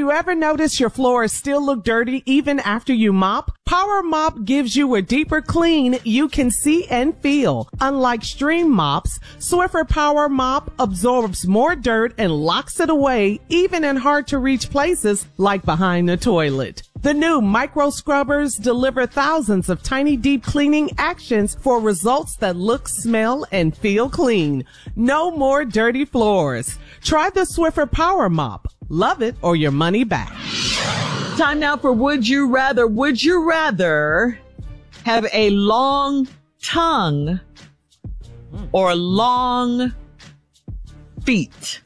you ever notice your floors still look dirty even after you mop? Power Mop gives you a deeper clean you can see and feel. Unlike stream mops, Swiffer Power Mop absorbs more dirt and locks it away, even in hard-to-reach places like behind the toilet. The new micro scrubbers deliver thousands of tiny deep cleaning actions for results that look, smell, and feel clean. No more dirty floors. Try the Swiffer Power Mop. Love it or your money back. Time now for Would You Rather. Would you rather have a long tongue or long feet?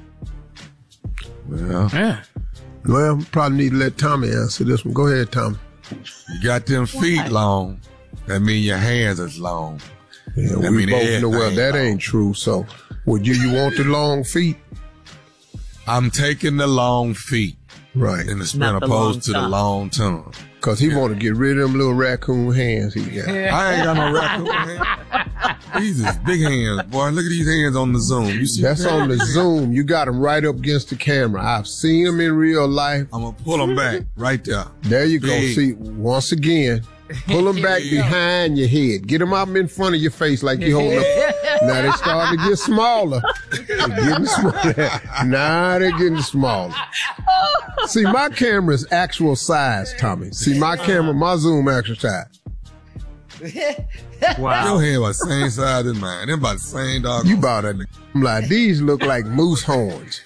Well, probably need to let Tommy answer this one. Go ahead, Tommy. You got them feet long. That mean your hands is long. Yeah, that we both know well that long. ain't true. So, would you want the long feet? I'm taking the long feet. Right. In the spin opposed to the long tongue. Because he want to get rid of them little raccoon hands he got. I ain't got no raccoon hands. These is big hands, boy. Look at these hands on the Zoom. You see That's on the Zoom. You got them right up against the camera. I've seen them in real life. I'm going to pull them back right there. There you go. Big. See, once again, pull them back behind your head. Get them up in front of your face like you holding up. Now they starting to get smaller. They're getting smaller. Now they're getting smaller. See, my camera is actual size, Tommy. See, my camera, my Zoom actual size. Wow. Your hand was the same size as mine. Them about the same dog. You about it. I'm like, these look like moose horns.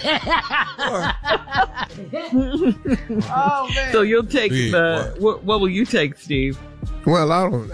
Oh, man. So you'll take Big, what will you take, Steve? Well, I'm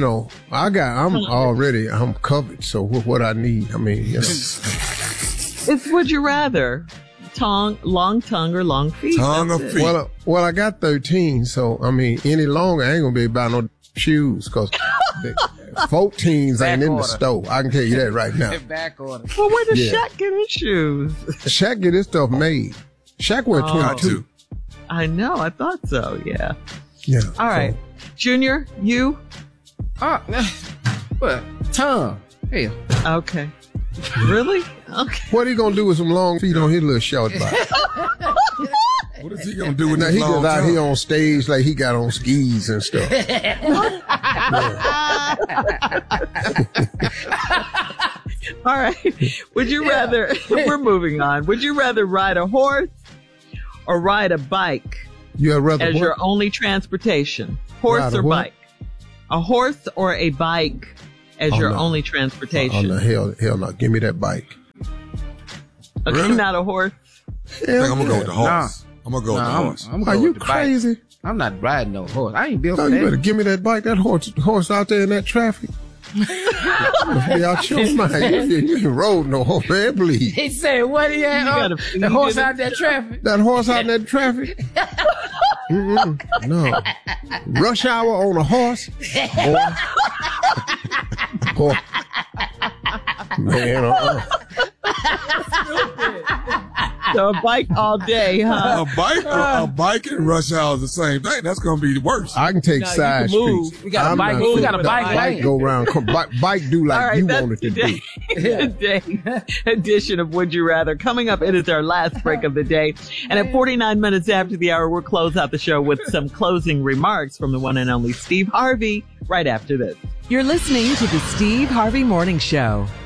covered. So what I need, I mean, It's would you rather long tongue or long feet? Tongue or feet? Well, I got 13. So, I mean, any longer, I ain't going to be about no shoes because 14s ain't in the store. I can tell you that right now. Back order. Well, where does Shaq get his shoes? Shaq get his stuff made. Shaq wear 22. I know. I thought so. Yeah. Yeah. All right. Junior, you? What? Tongue. Hell. Okay. Really? Okay. What he gonna do with some long feet on his little short body? What is he gonna do with now, this he long just out tongue? here on stage like he got on skis and stuff. All right. Would you rather, we're moving on. Would you rather ride a horse or ride a bike You had rather as what? your only transportation? Horse Ride a or what? bike? A horse or a bike as your only transportation? Oh, no, hell no. Give me that bike. Okay, Really? not a horse? I think I'm gonna go with the horse. I'm gonna go with the horse. I'm Are going you with the bike. crazy? I'm not riding no horse. I ain't built No, for you better that. give me that bike. That horse out there in that traffic. Be out your mind. You can roll no horse, man, please. He said, what he had? gotta The horse out there traffic. That horse out in that traffic? No. Rush hour on a horse? Boy. Man, So a bike all day, huh? A bike and rush hour is the same thing. That's gonna be worse. I can take No, you side can move. streets. We got a I'm bike. not We fit. got a The bike lane. Go around. Bike do like All right, you that's want it to do. today's edition of Would You Rather. Coming up, it is our last break of the day. And at 49 minutes after the hour, we'll close out the show with some closing remarks from the one and only Steve Harvey right after this. You're listening to the Steve Harvey Morning Show.